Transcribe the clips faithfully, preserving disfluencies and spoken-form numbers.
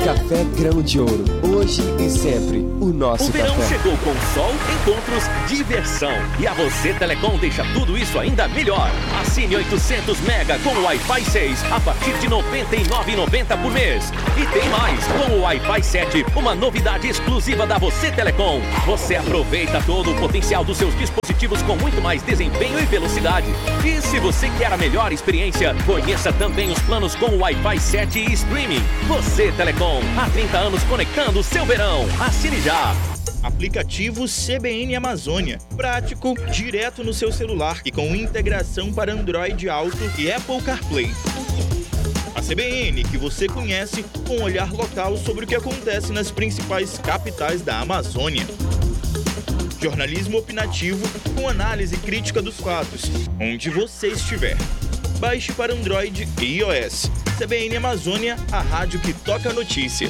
Café Grão de Ouro. Hoje e sempre o nosso café. O verão café. chegou com sol, encontros, diversão. E a Você Telecom deixa tudo isso ainda melhor. Assine oitocentos mega com o Wi-Fi seis a partir de noventa e nove reais e noventa centavos por mês. E tem mais, com o Wi-Fi sete, uma novidade exclusiva da Você Telecom. Você aproveita todo o potencial dos seus dispositivos com muito mais desempenho e velocidade. E se você quer a melhor experiência, conheça também os planos com o Wi-Fi sete e streaming. Você Telecom, há trinta anos conectando o seu verão. Assine já! Aplicativo C B N Amazônia. Prático, direto no seu celular e com integração para Android Auto e Apple CarPlay. A C B N, que você conhece, com um olhar local sobre o que acontece nas principais capitais da Amazônia. Jornalismo opinativo com análise crítica dos fatos, onde você estiver. Baixe para Android e iOS. C B N Amazônia, a rádio que toca a notícia.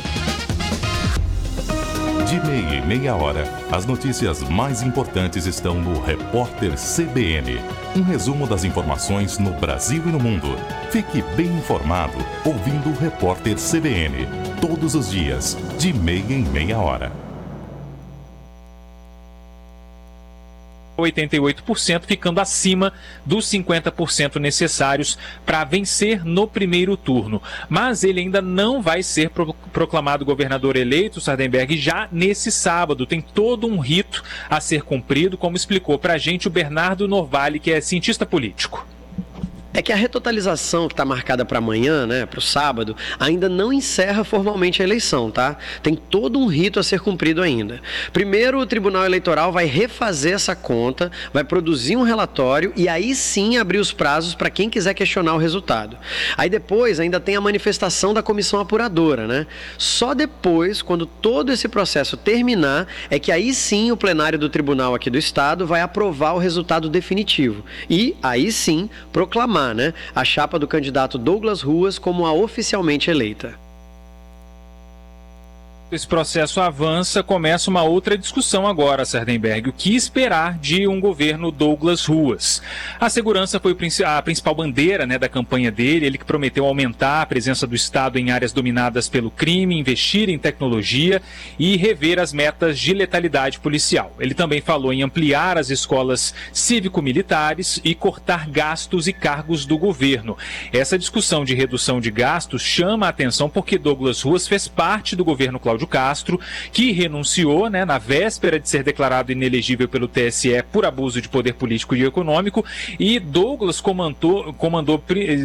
De meia em meia hora, as notícias mais importantes estão no Repórter C B N. Um resumo das informações no Brasil e no mundo. Fique bem informado ouvindo o Repórter C B N. Todos os dias, de meia em meia hora. oitenta e oito por cento, ficando acima dos cinquenta por cento necessários para vencer no primeiro turno. Mas ele ainda não vai ser pro- proclamado governador eleito, Sardenberg, já nesse sábado. Tem todo um rito a ser cumprido, como explicou para a gente o Bernardo Norvali, que é cientista político. É que a retotalização que está marcada para amanhã, né, para o sábado, ainda não encerra formalmente a eleição, tá? Tem todo um rito a ser cumprido ainda. Primeiro, o Tribunal Eleitoral vai refazer essa conta, vai produzir um relatório e aí sim abrir os prazos para quem quiser questionar o resultado. Aí depois ainda tem a manifestação da comissão apuradora, né? Só depois, quando todo esse processo terminar, é que aí sim o plenário do Tribunal aqui do Estado vai aprovar o resultado definitivo. E aí sim proclamar, né, a chapa do candidato Douglas Ruas como a oficialmente eleita. Esse processo avança, começa uma outra discussão agora, Sardenberg. O que esperar de um governo Douglas Ruas? A segurança foi a principal bandeira, né, da campanha dele. Ele que prometeu aumentar a presença do Estado em áreas dominadas pelo crime, investir em tecnologia e rever as metas de letalidade policial. Ele também falou em ampliar as escolas cívico-militares e cortar gastos e cargos do governo. Essa discussão de redução de gastos chama a atenção porque Douglas Ruas fez parte do governo Cláudio Castro, que renunciou, né, na véspera de ser declarado inelegível pelo T S E por abuso de poder político e econômico, e Douglas comandou, comandou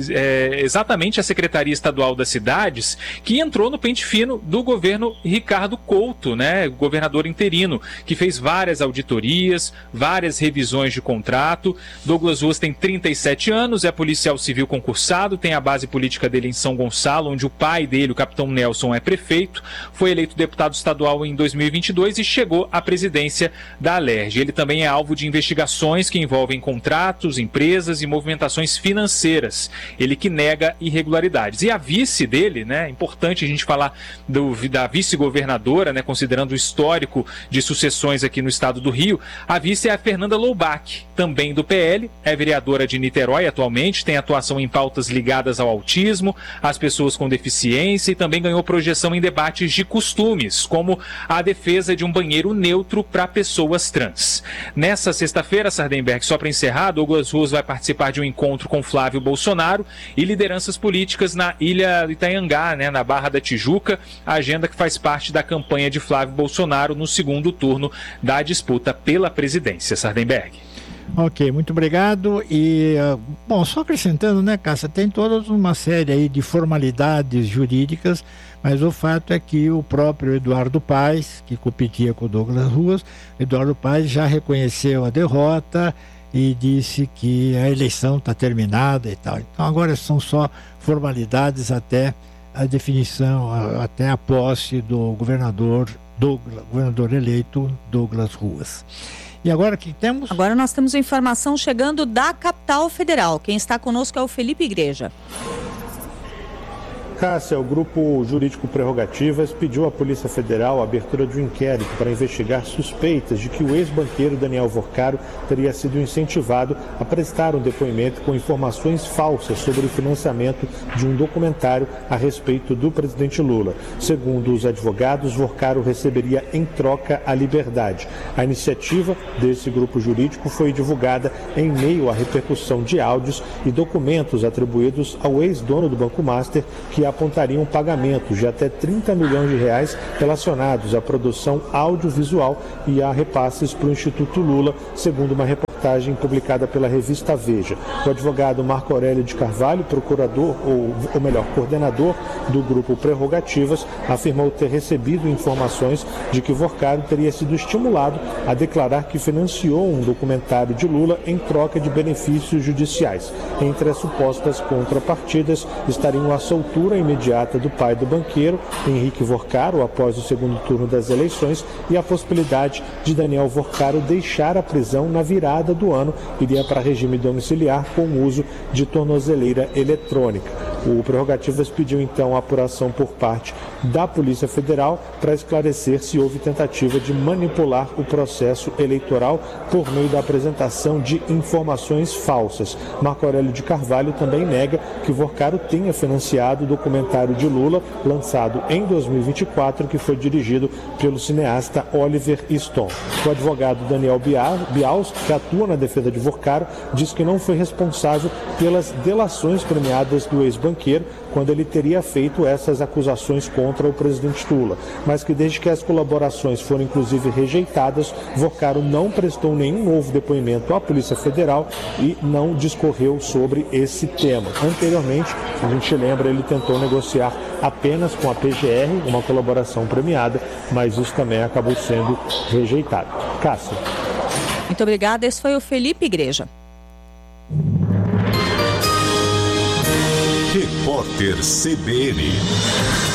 é, exatamente a Secretaria Estadual das Cidades, que entrou no pente fino do governo Ricardo Couto, né, governador interino, que fez várias auditorias, várias revisões de contrato. Douglas Ruas tem trinta e sete anos, é policial civil concursado, tem a base política dele em São Gonçalo, onde o pai dele, o capitão Nelson, é prefeito, foi eleito deputado estadual em dois mil e vinte e dois e chegou à presidência da Alerj. Ele também é alvo de investigações que envolvem contratos, empresas e movimentações financeiras. Ele que nega irregularidades. E a vice dele, né, é importante a gente falar do, da vice-governadora, né, considerando o histórico de sucessões aqui no estado do Rio, a vice é a Fernanda Loubach, também do P L, é vereadora de Niterói atualmente, tem atuação em pautas ligadas ao autismo, às pessoas com deficiência e também ganhou projeção em debates de costumes, como a defesa de um banheiro neutro para pessoas trans. Nessa sexta-feira, Sardenberg, só para encerrar, Douglas Ruas vai participar de um encontro com Flávio Bolsonaro e lideranças políticas na Ilha Itaiangá, né, na Barra da Tijuca, a agenda que faz parte da campanha de Flávio Bolsonaro no segundo turno da disputa pela presidência. Sardenberg. Ok, muito obrigado. E, bom, só acrescentando, né, Cássia, tem toda uma série aí de formalidades jurídicas, mas o fato é que o próprio Eduardo Paes, que competia com o Douglas Ruas, Eduardo Paes já reconheceu a derrota e disse que a eleição está terminada e tal. Então agora são só formalidades até a definição, até a posse do governador, Douglas, governador eleito Douglas Ruas. E agora que temos? Agora nós temos informação chegando da capital federal. Quem está conosco é o Felipe Igreja. Cássia, o Grupo Jurídico Prerrogativas pediu à Polícia Federal a abertura de um inquérito para investigar suspeitas de que o ex-banqueiro Daniel Vorcaro teria sido incentivado a prestar um depoimento com informações falsas sobre o financiamento de um documentário a respeito do presidente Lula. Segundo os advogados, Vorcaro receberia em troca a liberdade. A iniciativa desse grupo jurídico foi divulgada em meio à repercussão de áudios e documentos atribuídos ao ex-dono do Banco Master, que apontariam pagamentos de até trinta milhões de reais relacionados à produção audiovisual e a repasses para o Instituto Lula, segundo uma reportagem publicada pela revista Veja. O advogado Marco Aurélio de Carvalho, procurador, ou, ou melhor, coordenador do grupo Prerrogativas, afirmou ter recebido informações de que Vorcaro teria sido estimulado a declarar que financiou um documentário de Lula em troca de benefícios judiciais. Entre as supostas contrapartidas estariam a soltura imediata do pai do banqueiro, Henrique Vorcaro, após o segundo turno das eleições, e a possibilidade de Daniel Vorcaro deixar a prisão na virada do ano, iria para regime domiciliar com o uso de tornozeleira eletrônica. O Prerrogativas pediu então a apuração por parte da Polícia Federal para esclarecer se houve tentativa de manipular o processo eleitoral por meio da apresentação de informações falsas. Marco Aurélio de Carvalho também nega que Vorcaro tenha financiado o documentário de Lula, lançado em dois mil e vinte e quatro, que foi dirigido pelo cineasta Oliver Stone. O advogado Daniel Bials, que atua na defesa de Vorcaro, diz que não foi responsável pelas delações premiadas do ex-banqueiro quando ele teria feito essas acusações contra o presidente Lula, mas que desde que as colaborações foram inclusive rejeitadas, Vorcaro não prestou nenhum novo depoimento à Polícia Federal e não discorreu sobre esse tema. Anteriormente, a gente lembra, ele tentou negociar apenas com a P G R, uma colaboração premiada, mas isso também acabou sendo rejeitado. Cássia. Muito obrigada. Esse foi o Felipe Igreja. Repórter C B N.